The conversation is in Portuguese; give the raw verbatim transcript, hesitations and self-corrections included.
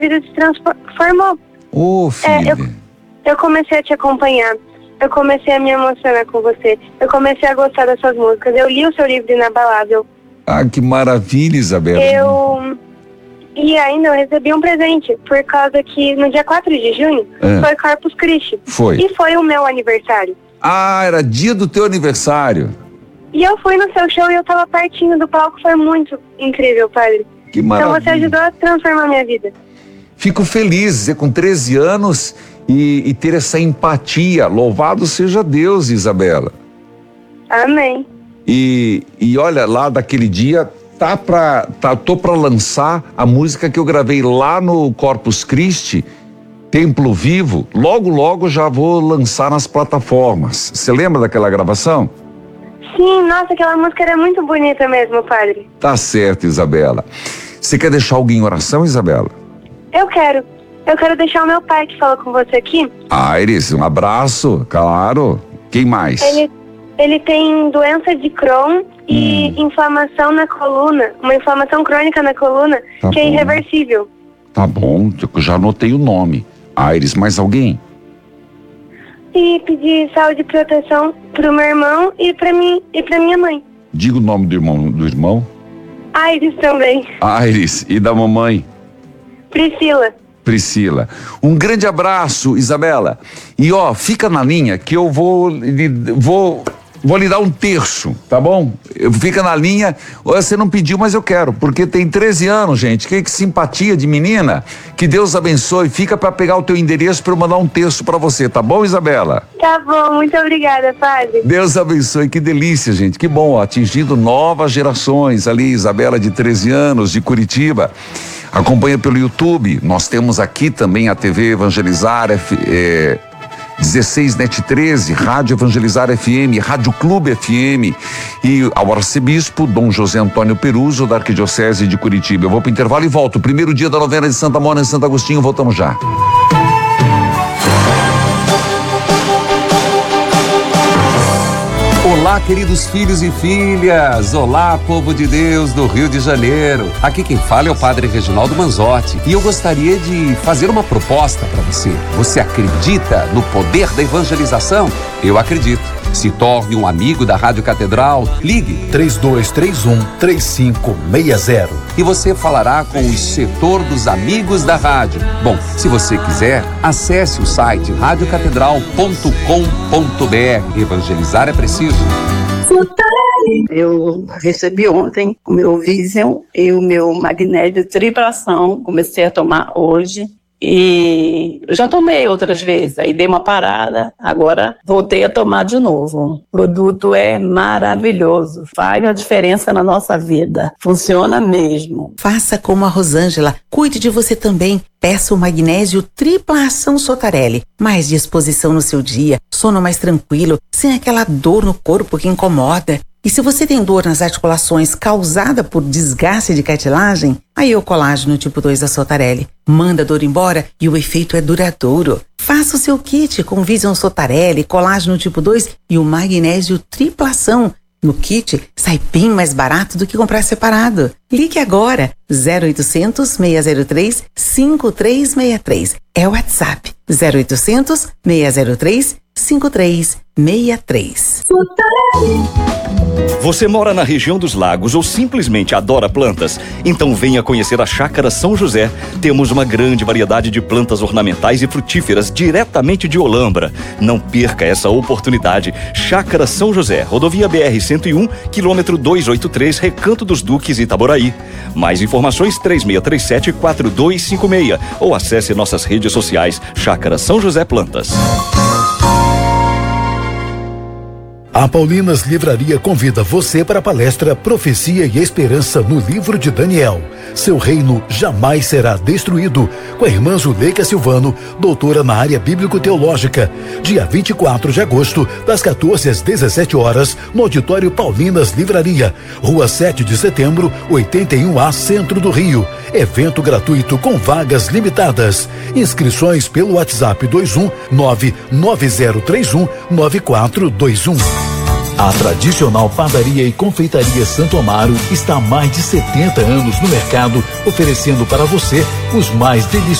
vida se transformou. Ô, oh, filha. É, eu, eu comecei a te acompanhar. Eu comecei a me emocionar com você. Eu comecei a gostar das suas músicas. Eu li o seu livro Inabalável. Ah, que maravilha, Isabela. Eu... E ainda eu recebi um presente, por causa que no dia quatro de junho é. foi Corpus Christi. Foi. E foi o meu aniversário. Ah, era dia do teu aniversário. E eu fui no seu show e eu tava pertinho do palco. Foi muito incrível, padre. Que maravilha. Então você ajudou a transformar a minha vida. Fico feliz de ser com treze anos e, e ter essa empatia. Louvado seja Deus, Isabela. Amém. E, e olha, lá daquele dia, tá pra, tá, tô pra lançar a música que eu gravei lá no Corpus Christi, Templo Vivo. Logo, logo já vou lançar nas plataformas. Você lembra daquela gravação? Sim, nossa, aquela música era muito bonita mesmo, padre. Tá certo, Isabela. Você quer deixar alguém em oração, Isabela? Eu quero. Eu quero deixar o meu pai que falou com você aqui. Aires, um abraço, claro. Quem mais? Ele, ele tem doença de Crohn e hum. inflamação na coluna, uma inflamação crônica na coluna, tá que bom. É irreversível. Tá bom, eu já anotei o nome. Aires, mais alguém? E pedir saúde e proteção pro meu irmão e pra mim e pra minha mãe. Diga o nome do irmão do irmão. Aires também. Aires, e da mamãe? Priscila. Priscila. Um grande abraço, Isabela. E ó, fica na linha que eu vou vou vou lhe dar um terço, tá bom? Fica na linha. Você não pediu, mas eu quero, porque tem treze anos, gente. Que, que simpatia de menina. Que Deus abençoe. Fica para pegar o teu endereço para eu mandar um terço para você, tá bom, Isabela? Tá bom, muito obrigada, padre. Deus abençoe. Que delícia, gente. Que bom, ó, atingindo novas gerações ali. Isabela de treze anos, de Curitiba. Acompanha pelo YouTube. Nós temos aqui também a T V Evangelizar F, é, dezesseis net treze, Rádio Evangelizar F M, Rádio Clube F M e ao arcebispo Dom José Antônio Peruso da Arquidiocese de Curitiba. Eu vou para o intervalo e volto. Primeiro dia da novena de Santa Mônica e Santo Agostinho, voltamos já. Olá, queridos filhos e filhas. Olá, povo de Deus do Rio de Janeiro. Aqui quem fala é o Padre Reginaldo Manzotti e eu gostaria de fazer uma proposta para você. Você acredita no poder da evangelização? Eu acredito. Se torne um amigo da Rádio Catedral. Ligue três dois três um, três cinco seis zero e você falará com o setor dos amigos da rádio. Bom, se você quiser, acesse o site rádio catedral ponto com ponto br. Evangelizar é preciso. Eu recebi ontem o meu Vision e o meu magnésio triplação. Comecei a tomar hoje. E eu já tomei outras vezes, aí dei uma parada, agora voltei a tomar de novo. O produto é maravilhoso, faz a diferença na nossa vida, funciona mesmo. Faça como a Rosângela, cuide de você também. Peça o magnésio tripla ação Sotarelli. Mais disposição no seu dia, sono mais tranquilo, sem aquela dor no corpo que incomoda. E se você tem dor nas articulações causada por desgaste de cartilagem, aí é o colágeno tipo dois da Sotarelli. Manda a dor embora e o efeito é duradouro. Faça o seu kit com Vision Sotarelli, colágeno tipo dois e o magnésio tripla ação. No kit, sai bem mais barato do que comprar separado. Ligue agora, zero oitocentos, seis zero três, cinco três seis três. É o WhatsApp, zero oitocentos, seis zero três, cinco três seis três. Você mora na região dos lagos ou simplesmente adora plantas? Então venha conhecer a Chácara São José. Temos uma grande variedade de plantas ornamentais e frutíferas diretamente de Olambra. Não perca essa oportunidade. Chácara São José, rodovia B R cento e um, quilômetro duzentos e oitenta e três, Recanto dos Duques, Itaboraí. Mais informações três seis três sete, quatro dois cinco seis ou acesse nossas redes sociais Chácara São José Plantas. A Paulinas Livraria convida você para a palestra Profecia e Esperança no livro de Daniel. Seu reino jamais será destruído, com a irmã Zuleika Silvano, doutora na área bíblico-teológica. Dia vinte e quatro de agosto, das quatorze às dezessete horas, no auditório Paulinas Livraria, Rua sete de setembro, oitenta e um A, Centro do Rio. Evento gratuito com vagas limitadas. Inscrições pelo WhatsApp dois um nove nove zero três um nove quatro dois um. A tradicional padaria e confeitaria Santo Amaro está há mais de setenta anos no mercado, oferecendo para você os mais deliciosos